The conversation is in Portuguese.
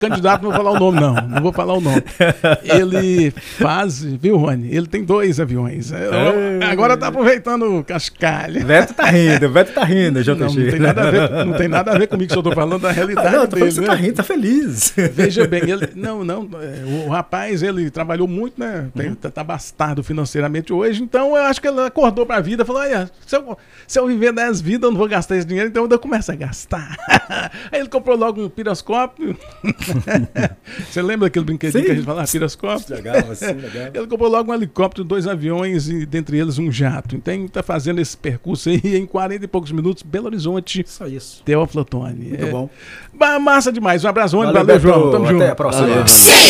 candidato, não vou falar o nome, não vou falar o nome. Ele faz, viu, Rony? Ele tem 2 aviões. Agora tá aproveitando o cascalho. Veto tá rindo, João Teixeira. Não tem nada a ver comigo, se eu tô falando da realidade não, dele. Você tá rindo, tá feliz. Veja bem, o rapaz, ele trabalhou muito, né? Tá abastado financeiramente hoje, então eu acho que ele acordou pra vida e falou, olha, se eu viver 10 vidas, eu não vou gastar esse dinheiro, então eu começo a gastar. Aí ele comprou logo um piroscópio. Você lembra daquele brinquedinho que a gente falava, piroscópio? Legal. Ele comprou logo um helicóptero, 2 aviões e dentre eles um jato. Então tá fazendo esse percurso aí em 40 e poucos minutos, Belo Horizonte. Só isso. Teófilo Otoni. Muito bom. Massa demais. Um abraço, Rony. Valeu, João. Tamo junto. Até a próxima.